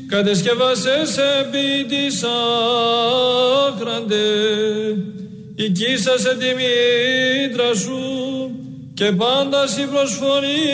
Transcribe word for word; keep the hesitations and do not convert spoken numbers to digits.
κατεσκευάσες επί της άχραντε, οικίσασε τη μήτρα σου και πάντα η προσφορή